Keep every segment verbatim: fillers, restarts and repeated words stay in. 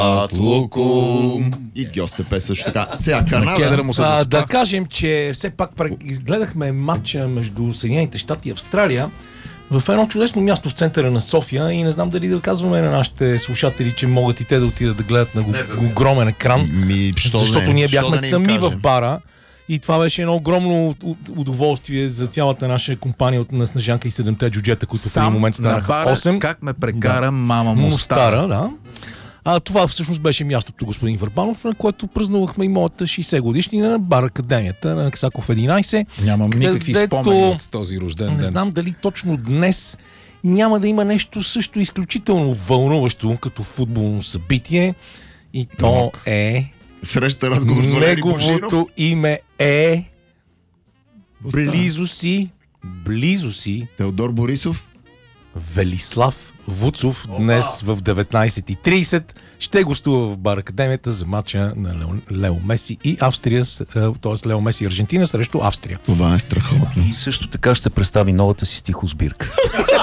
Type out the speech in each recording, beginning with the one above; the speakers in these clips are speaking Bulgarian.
Атлукум. И Гьостепе също така. Сега Канада. А, да кажем, че все пак изгледахме матча между Съединените щати и Австралия в едно чудесно място в центъра на София и не знам дали да казваме на нашите слушатели, че могат и те да отидат да гледат на огромен екран, Ми, защото не? ние бяхме да сами в бара и това беше едно огромно удоволствие за цялата наша компания от Снежанка и седемте джуджета, които в един момент станаха осем. Как ме прекара да. мама му стара, да. А това всъщност беше мястото, господин Върбанов, на което празнувахме и моята шейсет годишнина на бар Академията на Аксаков единайсет. Нямам никакви където... спомени от този рожден ден. Не знам дали точно днес няма да има нещо също изключително вълнуващо като футболно събитие и то Мок. е... Среща разговор с Валери Божинов. Неговото име е... Близо си... Близо си... Теодор Борисов. Велислав Вуцов. Опа. Днес в деветнайсет и трийсет ще гостува в бар Академията за матча на Лео, Лео Меси и Австрия, т.е. Лео Меси и Аржентина срещу Австрия. Това е страхотно. И също така ще представи новата си стихосбирка.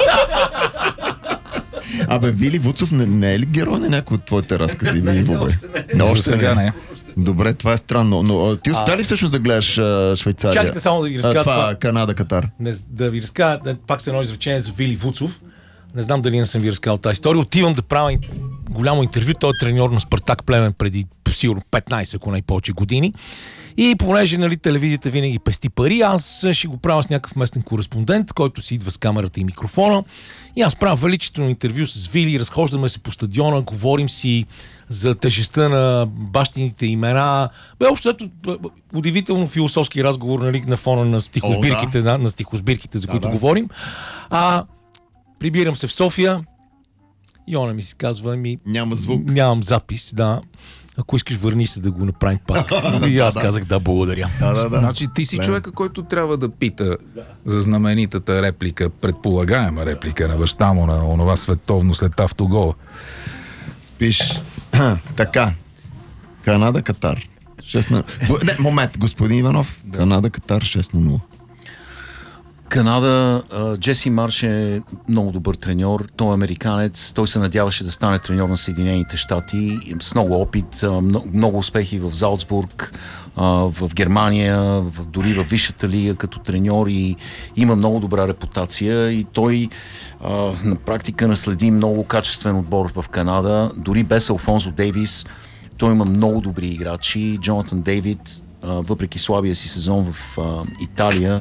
Абе, Вили Вуцов не, не е ли герой на някой от твоите разкази? Не, не, още не. Още сега не. Добре, това е странно. Но ти успя ли всъщност да гледаш а, Швейцария? Чакайте само да ви разкажа. Това Канада, Катар. Не, да ви разкажа пак с едно изречение за Вили Вуцов. Не знам дали не съм ви разказал тази история. Отивам да правя голямо интервю. Той е треньор на Спартак Плевен преди сигурно петнайсет, ако не повече години. И понеже нали, телевизията винаги пести пари, аз ще го правя с някакъв местен кореспондент, който си идва с камерата и микрофона. И аз правя величествено интервю с Вили, разхождаме се по стадиона, говорим си за тежестта на бащините имена. Бе, общо удивително философски разговор нали, на фона на стихосбирките, О, да. на, на стихосбирките за да, които да. говорим. А прибирам се в София и она ми си казва ми... Няма звук. Нямам запис, да. Ако искаш, върни се да го направим пак. И аз казах да, благодаря. Да, да, да. Значи ти си да. човека, който трябва да пита за знаменитата реплика, предполагаема реплика на баща му на онова световно след автогола. Спиш. Така. Канада, Катар. шест на... Не, момент, господин Иванов. Да. Канада, Катар, шест на нула. Канада, Джеси Марш е много добър треньор. Той е американец. Той се надяваше да стане треньор на Съединените щати с много опит, много успехи в Залцбург, в Германия, дори в Висшата лига като треньор и има много добра репутация и той на практика наследи много качествен отбор в Канада. Дори без Алфонсо Дейвис той има много добри играчи. Джонатан Дейвид, въпреки слабия си сезон в Италия,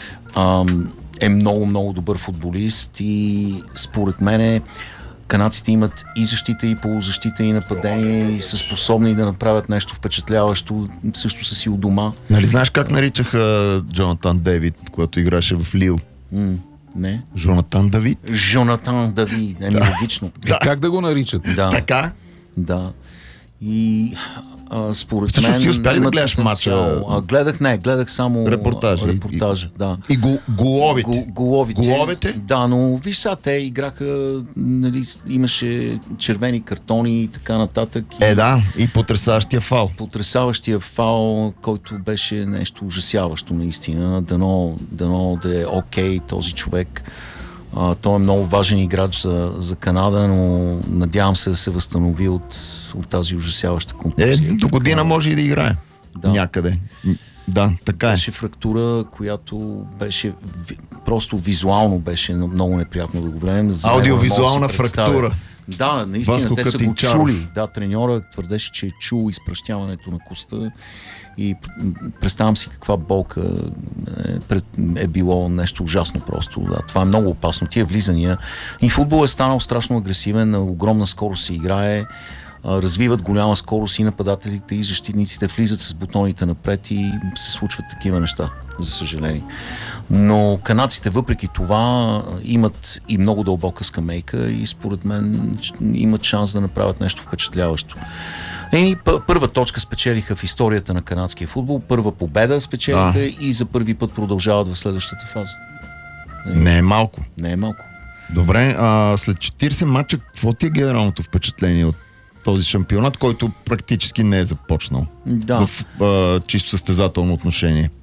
е много, много добър футболист и според мене канадците имат и защита, и полузащита, и нападение и са способни да направят нещо впечатляващо, също са си у дома. Нали знаеш как наричаха Джонатан Дейвид, когато играше в Лил? М- не. Жонатан Давид. Жонатан Давид, е да. логично. Да. Как да го наричат? Да. Така? Да. И а, според Също мен... ти успя ли да гледаш матча? А, гледах, не, гледах само репортажа. репортажа и, да. и гол, головите. Гол, головите. Головете? Да, но виж сега, те играха, нали, имаше червени картони и така нататък. И е, да, и потресаващия фал. Потресаващия фал, който беше нещо ужасяващо наистина. Дано, дано да е окей този човек. Uh, той е много важен играч за, за Канада, но надявам се да се възстанови от, от тази ужасяваща контузия. Е, до година може и да играе. Да. Някъде. Да, така е. Беше фрактура, която беше ви, просто визуално беше много неприятно да го гледам. Аудиовизуална фрактура. Да, наистина, Васко те са го Катинчаров. чули. Да, треньора твърдеше, че е чул изпращяването на коста и представям си каква болка е, е било нещо ужасно просто. Да, това е много опасно. Тия влизания. И футбол е станал страшно агресивен, на огромна скорост се играе, развиват голяма скорост и нападателите, и защитниците влизат с бутоните напред и се случват такива неща, за съжаление. Но канадците въпреки това имат и много дълбока скамейка и според мен имат шанс да направят нещо впечатляващо. И първа точка спечелиха в историята на канадския футбол, първа победа спечелиха а. и за първи път продължават в следващата фаза. Не е малко. Не е малко. Добре, а след четирийсет мача, какво ти е генералното впечатление от този шампионат, който практически не е започнал да. в а, чисто състезателно отношение?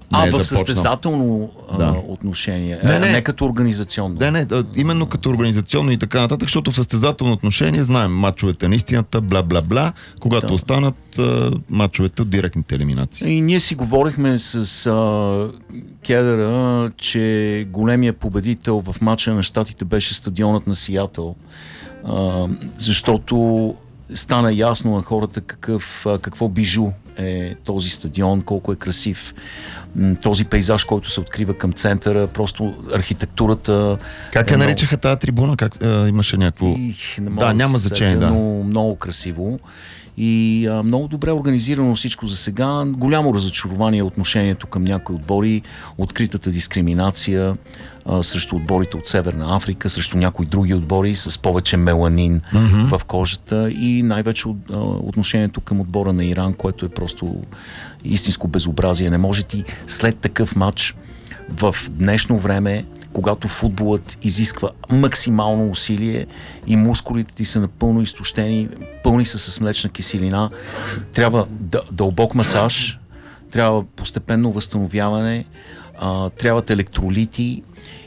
А, е в започнал. състезателно а, Да. отношение, Не, не, не. не като организационно. Да, не, а, именно като организационно и така нататък, защото в състезателно отношение знаем мачовете на истината, бла-бла-бла, когато Да. останат а, мачовете от директните елиминации. И ние си говорихме с а, Кедъра, че големия победител в матча на щатите беше стадионът на Сиатъл, а, защото стана ясно на хората какъв, а, какво бижу е този стадион, колко е красив. М, този пейзаж, който се открива към центъра, просто архитектурата. Как е я много- наричаха тази трибуна? Как, а, имаше някакво... Их, не мога Да, няма се значение, сетя, да. Но много красиво. И а, много добре организирано всичко за сега. Голямо разочарование отношението към някои отбори, откритата дискриминация а, срещу отборите от Северна Африка, срещу някои други отбори с повече меланин mm-hmm. в кожата и най-вече от, а, отношението към отбора на Иран, което е просто истинско безобразие. Не може ти след такъв матч в днешно време, когато футболът изисква максимално усилие и мускулите ти са напълно изтощени, пълни са с млечна киселина, трябва да, дълбок масаж, трябва постепенно възстановяване, а, трябват електролити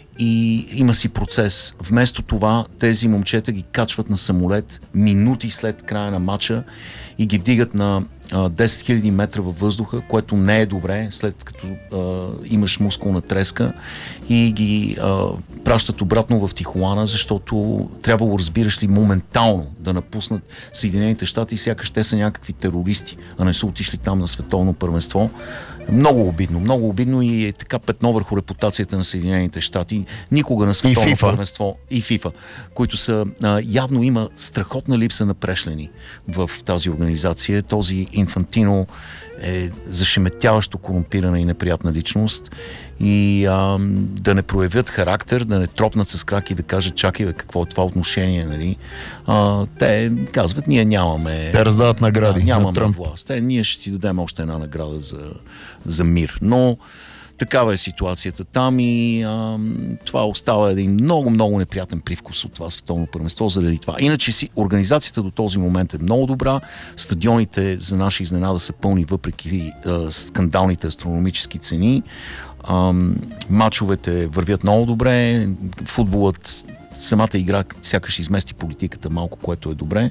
и има си процес. Вместо това тези момчета ги качват на самолет минути след края на матча и ги вдигат на а, десет хиляди метра във въздуха, което не е добре, след като а, имаш мускулна треска, и ги а, пращат обратно в Тихуана, защото трябвало, разбираш ли, моментално да напуснат Съединените щати, сякаш те са някакви терористи, а не са отишли там на световно първенство. Много обидно, много обидно и е така петно върху репутацията на Съединените щати. Никога на световно първенство и ФИФА, които са, а, явно има страхотна липса на прешлени в тази организация. Този Инфантино е зашеметяващо корумпирана и неприятна личност и а, да не проявят характер, да не тропнат с краки и да кажат, чакай бе, какво е това отношение, нали? А, те казват, ние нямаме... Те раздават награди да, на нямаме Тръмп. власт. Те, ние ще ти дадем още една награда за, за мир. Но такава е ситуацията там и а, това остава един много-много неприятен привкус от това световно първенство заради това. Иначе си организацията до този момент е много добра. Стадионите за наша изненада са пълни въпреки а, скандалните астрономически цени. А, мачовете вървят много добре. Футболът, самата игра сякаш измести политиката малко, което е добре.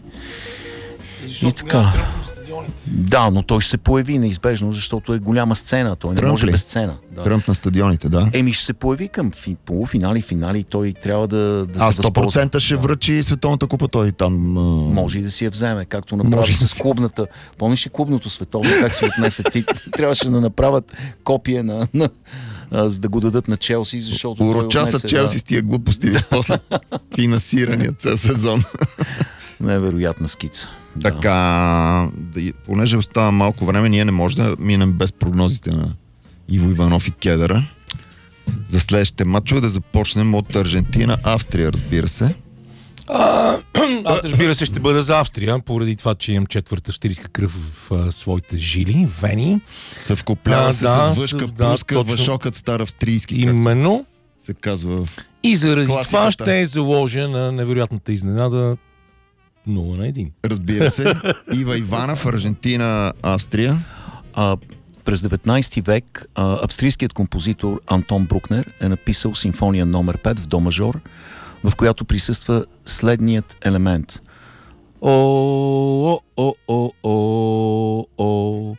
И така. Да, но той ще се появи неизбежно, защото е голяма сцена. Той не Тръмп може ли? без сцена. Да. Тръмп на стадионите, да. Еми ще се появи към фи, полуфинали, финали. Той трябва да, да А се сто възползва. процента ще Да. връчи световната купа той там. А... Може и да си я вземе, както направи Може да с си- клубната. Помниш ли клубното световно, как си отнесе ти? Трябваше да направят копие на, на а, за да го дадат на Челси, защото той Уроча са отнесе, Челси с тия глупости. После финансирания цял сезон. Да, невероятна скица. Да. Така, да, и- понеже остава малко време, ние не можем да минем без прогнозите на Иво Иванов и Кедъра. За следващите матчове да започнем от Аржентина, Австрия, разбира се. А, аз разбира се ще бъда за Австрия, поради това, че имам четвърта австрийска кръв в а, своите жили, вени. Се вкоплява А, се да, с въшка, с- да, пруска, точно. въшокът стар австрийски, както Именно. се казва. И заради Класиката. това ще заложа на невероятната изненада нула на един. Разбира се, Ива Иванов, Аржентина, Австрия. А, през деветнайсети век а, австрийският композитор Антон Брукнер е написал симфония номер пет в до мажор, в която присъства следният елемент. О, о, о, о, о, о,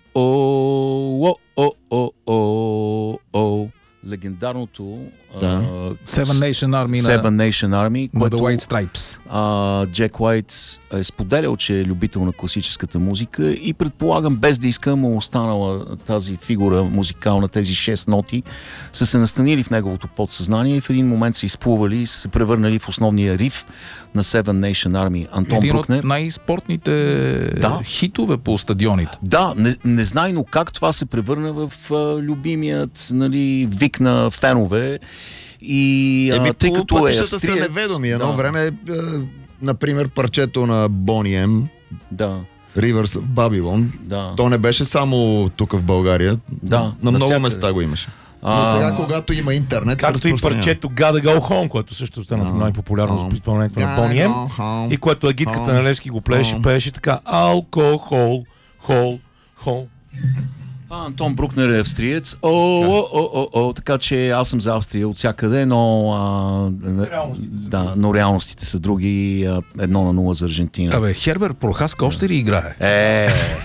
о, о, о, о, о. Легендарното Да. а, Seven Nation Army Seven на, Nation Army, на което The White Stripes. а, Джек Уайт е споделял, че е любител на класическата музика и предполагам, без да иска, му останала тази фигура музикална, тези шест ноти, са се настанили в неговото подсъзнание и в един момент са изплували и са се превърнали в основния риф на Seven Nation Army. Антон Един Брукнер. от най-спортните Да. хитове по стадионите. Да, не, незнайно как това се превърна в а, любимият, нали, вик на фенове. И а, Еми, тъй като е пътищата са австриец... неведоми. Едно да, време, е, например, парчето на Бони М, Да, Rivers of Babylon, да. то не беше само тук в България. Да, на много навсякъде. места го имаше. Но А, сега, когато има интернет, се Както и разпространява. парчето Gotta Go Home, което също стана Да. най-популярно с Home. изпълнението на Gotta Бони М. go home. И което агитката Home. на Левски го плеше, Home. пееше така: алкохол, хол, хол. А, Антон Брукнер е австриец. О, о, о, о, о, така че аз съм за Австрия от всякъде, но, а, Реалностите са да, но реалностите са други. А, едно на нула за Аржентина. Абе, Хербер Прохаска още ли играе? Е,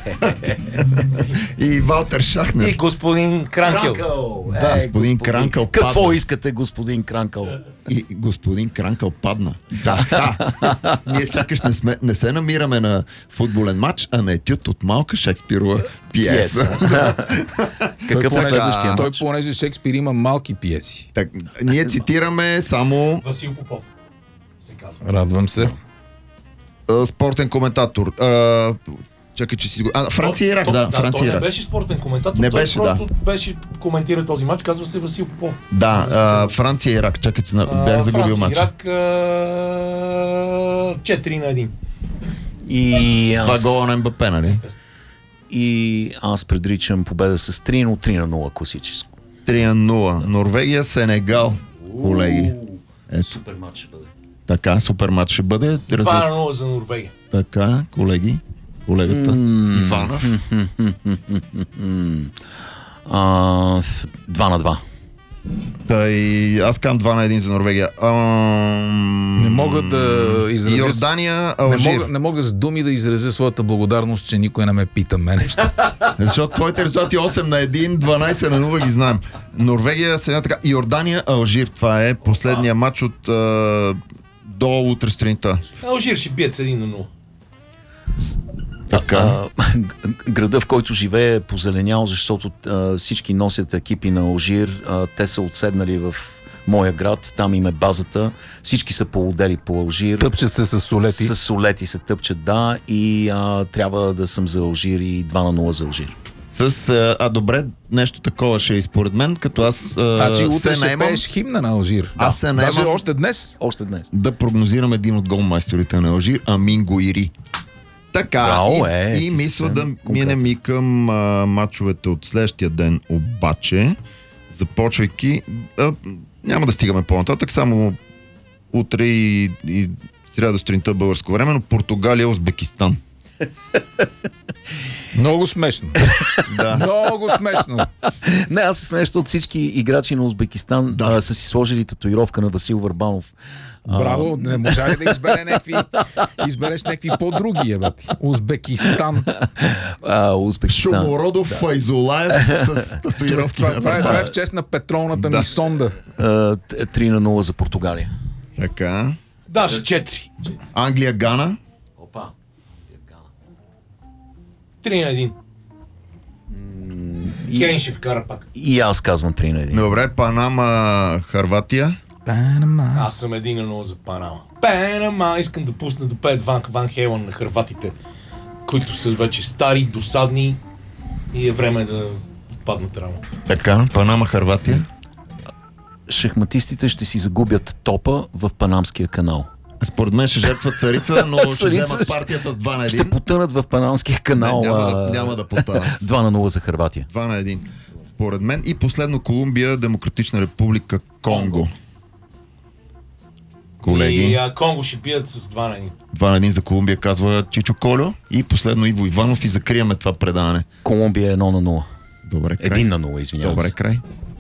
И Валтер И Шахнер. господин Кранкел. Да, господин Кранкъл Какво падна. искате, господин Кранкъл? И господин Кранкъл падна. Да, да. Ние сякаш не, сме, не се намираме на футболен матч, а на етюд от малка Шекспирова пиеса. Какъв е понеже- следващия Той, матч? понеже Шекспир има малки пиеси. Так, ние цитираме само Васил Попов се казва. Радвам се. а, спортен коментатор. А, чакай, че си го... А, Франция и Ирак, То- да. той Франция и не Ирак. беше спортен коментатор, Не той беше, просто беше коментира този матч, казва се Васил Попов. Да, а, Франция и Ирак. Чакай, че на- бях А, загубил Франция, матча. Ирак а, четири на едно. И Това аз, гола на МБП, нали? и аз предричам победа с три, но три на нула класическо. три на нула. Норвегия, Сенегал, колеги. Ето, Супер матч ще бъде. така, супер матч ще бъде. два Резултат. на нула за Норвегия. Така, колеги. Колегата Иванов. А, два на два. Тъй, аз кам два на един за Норвегия. Ам... Не мога да изразя... Йордания, Не Алжир. мога, не мога с думи да изразя своята благодарност, че никой не ме пита мен нещо. Защото твоите резултати осем на едно, дванайсет на нула ги знаем. Норвегия, сега така. Йордания, Алжир. Това е последния матч от а, до утре сутринта. Алжир ще бият с един на нула. Така. А, града, в който живее, е позеленял, защото а, всички носят екипи на Алжир. А, те са отседнали в моя град, там им е базата. Всички са полудели по Алжир. Тъпчат се с солети. С солети се тъпчат, да. И а, трябва да съм за Алжир и два на нула за Алжир. С, а, а добре, нещо такова ще е и според мен, като аз а, Значи утре се ще наемам пееш химна на Алжир. Аз се Даже наемам- още днес. Още днес. да прогнозирам един от голмайсторите на Алжир, Амин Гоири. Така, Браво, и, е, и ти си мисля съвсем да конкретен. минем и към а, матчовете от следващия ден, обаче, започвайки, а, няма да стигаме по-нататък, само утре и, и сряда сутринта българско време, но Португалия, Узбекистан. Много смешно. Да. Много смешно. Не, аз се смея, от всички играчи на Узбекистан Да. а, са си сложили татуировка на Васил Върбанов. А, Браво, не можа ли да избере някакви, избереш някакви по-други, е, бе ти? Узбекистан. а, Узбекистан. Шумородов Файзолаев с татуировки. Това, това, е, това е в чест на петролната Да. ми сонда. А, три на нула за Португалия. Така. Даже четири. Англия, Гана. Опа. три на едно. Кейн ще вкара пак. И аз казвам три на един. Добре, Панама, Харватия. Панама. Аз съм един на нула за Панама. Панама! Искам да пусна да пеят Ван, Ван Хелън на хърватите, които са вече стари, досадни и е време да отпаднат рано. Така, Панама, Харватия. Шахматистите ще си загубят топа в Панамския канал. Според мен ще жертват царица, но ще Царица вземат ще- партията с два на Ще един. потънат в Панамския канал. Не, няма, да, а, няма да потънат. два на нула за Хърватия. два на един. Според мен. И последно Колумбия, Демократична република, Конго. Колеги, И а, Конго ще бият с два на едно. два на един за Колумбия, казва Чичо Колю. И последно Иво Иванов и закриеме това предаване. Колумбия едно на нула. Добре, край. Един на нула, извинявам Добре, се. край.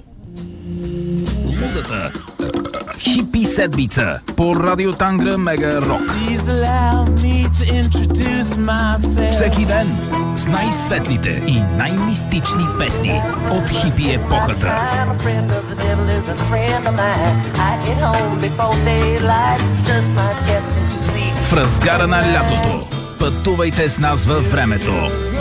Лудата хипи седмица по Радио Тангра Мега Рок. Please allow me to introduce myself. Всеки ден с най-светлите и най-мистични песни от хипи епохата. I'm a friend of the devil is a friend of mine. I get home before daylight, just might get some sleep. В разгара на лятото пътувайте с нас във времето.